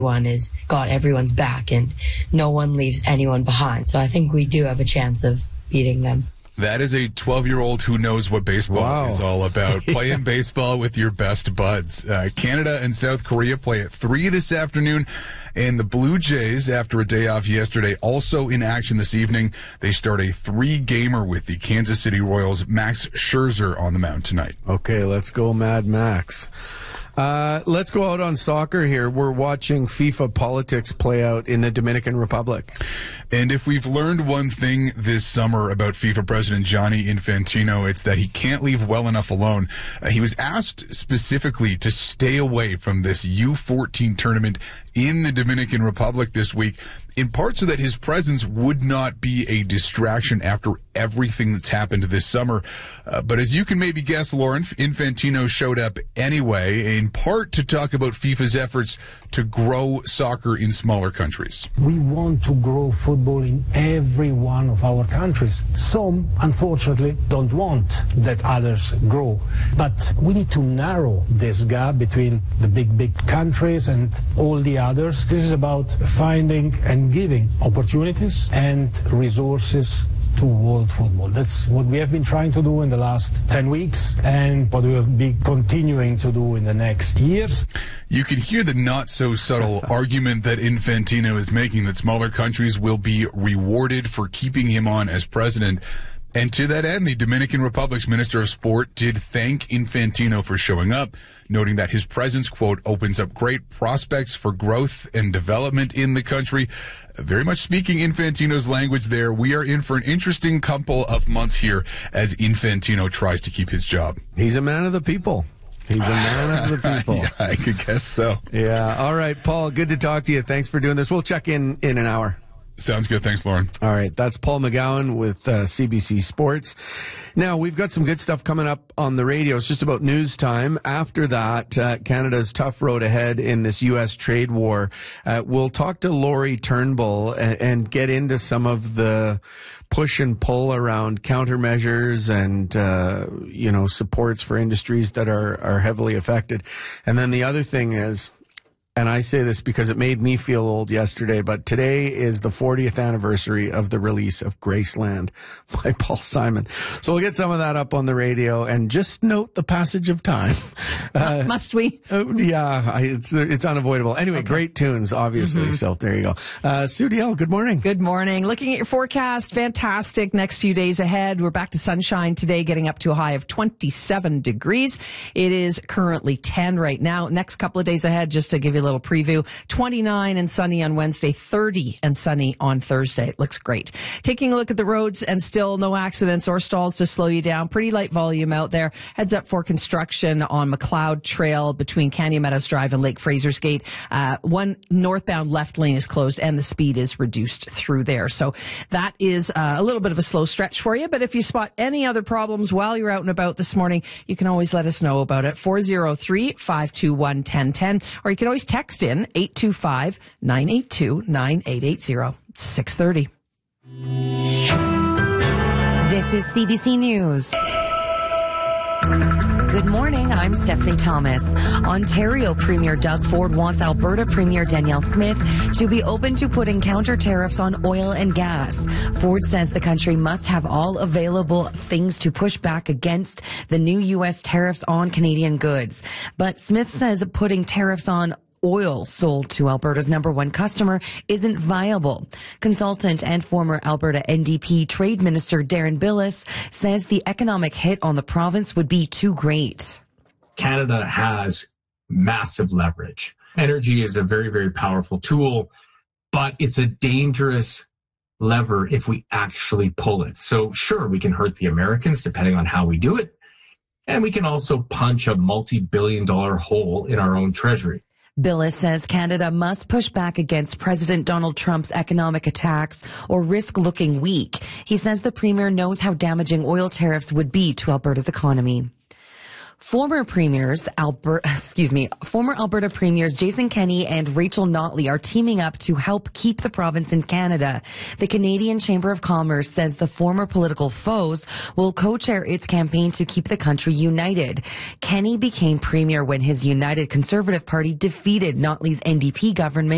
one is got everyone's back and no one leaves anyone behind. So I think we do have a chance of beating them. That is a 12-year-old who knows what baseball is all about. Playing baseball with your best buds. Canada and South Korea play at 3 this afternoon. And the Blue Jays, after a day off yesterday, also in action this evening. They start a 3-gamer with the Kansas City Royals. Max Scherzer on the mound tonight. Okay, let's go Mad Max. Let's go out on soccer here. We're watching FIFA politics play out in the Dominican Republic. And if we've learned one thing this summer about FIFA President Gianni Infantino, it's that he can't leave well enough alone. He was asked specifically to stay away from this U14 tournament in the Dominican Republic this week, in part so that his presence would not be a distraction after everything that's happened this summer. But as you can maybe guess, Lauren, Infantino showed up anyway, in part to talk about FIFA's efforts to grow soccer in smaller countries. We want to grow football in every one of our countries. Some, unfortunately, don't want that others grow. But we need to narrow this gap between the big countries and all the others. This is about finding and giving opportunities and resources to world football. That's what we have been trying to do in the last 10 weeks and what we will be continuing to do in the next years. You can hear the not-so-subtle argument that Infantino is making, that smaller countries will be rewarded for keeping him on as president. And to that end, the Dominican Republic's Minister of Sport did thank Infantino for showing up, noting that his presence, quote, opens up great prospects for growth and development in the country. Very much speaking Infantino's language there. We are in for an interesting couple of months here as Infantino tries to keep his job. He's a man of the people. He's a man of the people. Yeah, I could guess so. Yeah. All right, Paul, good to talk to you. Thanks for doing this. We'll check in an hour. Sounds good. Thanks, Lauren. All right. That's Paul McGowan with CBC Sports. Now, we've got some good stuff coming up on the radio. It's just about news time. After that, Canada's tough road ahead in this U.S. trade war. We'll talk to Lori Turnbull and get into some of the push and pull around countermeasures and, supports for industries that are heavily affected. And then the other thing is, and I say this because it made me feel old yesterday, but today is the 40th anniversary of the release of Graceland by Paul Simon. So we'll get some of that up on the radio and just note the passage of time. Must we? It's unavoidable. Anyway, okay. Great tunes, obviously. Mm-hmm. So there you go. Sue Diel, good morning. Good morning. Looking at your forecast, fantastic next few days ahead. We're back to sunshine today, getting up to a high of 27 degrees. It is currently 10 right now. Next couple of days ahead, just to give you a little preview, 29 and sunny on Wednesday, 30 and sunny on Thursday. It looks great. Taking a look at the roads, and still no accidents or stalls to slow you down. Pretty light volume out there. Heads up for construction on McLeod Trail between Canyon Meadows Drive and Lake Fraser's Gate. One northbound left lane is closed and the speed is reduced through there. So that is a little bit of a slow stretch for you. But if you spot any other problems while you're out and about this morning, you can always let us know about it. 403-521-1010, or you can always text in 825-982-9880. It's 6:30. This is CBC News. Good morning, I'm Stephanie Thomas. Ontario Premier Doug Ford wants Alberta Premier Danielle Smith to be open to putting counter tariffs on oil and gas. Ford says the country must have all available things to push back against the new U.S. tariffs on Canadian goods. But Smith says putting tariffs on oil sold to Alberta's number one customer isn't viable. Consultant and former Alberta NDP Trade Minister Darren Billis says the economic hit on the province would be too great. Canada has massive leverage. Energy is a very, very powerful tool, but it's a dangerous lever if we actually pull it. So sure, we can hurt the Americans depending on how we do it. And we can also punch a multi-billion-dollar hole in our own treasury. Billis says Canada must push back against President Donald Trump's economic attacks or risk looking weak. He says the Premier knows how damaging oil tariffs would be to Alberta's economy. Former Alberta Premiers Jason Kenney and Rachel Notley are teaming up to help keep the province in Canada. The Canadian Chamber of Commerce says the former political foes will co-chair its campaign to keep the country united. Kenney became premier when his United Conservative Party defeated Notley's NDP government